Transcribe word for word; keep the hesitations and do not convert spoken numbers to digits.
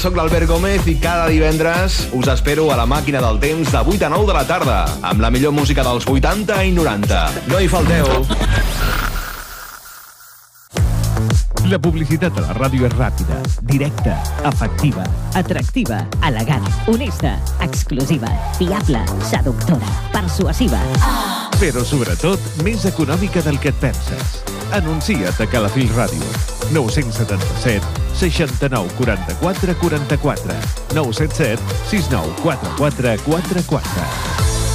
Soc l'Albert Gómez i cada divendres us espero a la màquina del temps de vuit a nou de la tarda amb la millor música dels vuitanta i noranta. No hi falteu. La publicitat a la ràdio és ràpida, directa, efectiva, atractiva, elegant, honesta, exclusiva, fiable, seductora, persuasiva. però sobretot més econòmica del que et penses. Anuncia't a Calafell Ràdio. nou set set, seixanta-nou, quaranta-quatre, quaranta-quatre. nou set set, sis nou quatre quatre quatre quatre.